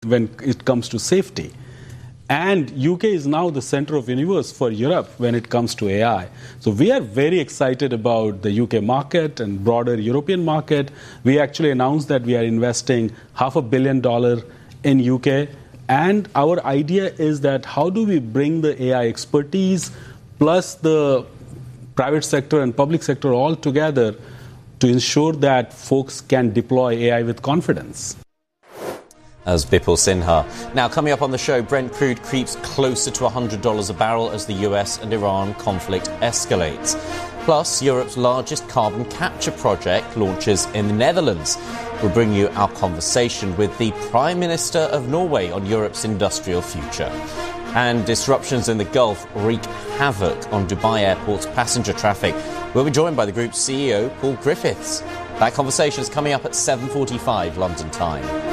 when it comes to safety. And UK is now the center of universe for Europe when it comes to AI. So we are very excited about the UK market and broader European market. We actually announced that we are investing $500 million in UK. And our idea is that how do we bring the AI expertise plus the private sector and public sector all together to ensure that folks can deploy AI with confidence. As Bipul Sinha. Now, coming up on the show, Brent crude creeps closer to $100 a barrel as the US and Iran conflict escalates. Plus, Europe's largest carbon capture project launches in the Netherlands. We'll bring you our conversation with the Prime Minister of Norway on Europe's industrial future. And disruptions in the Gulf wreak havoc on Dubai Airport's passenger traffic. We'll be joined by the group's CEO, Paul Griffiths. That conversation is coming up at 7:45 London time.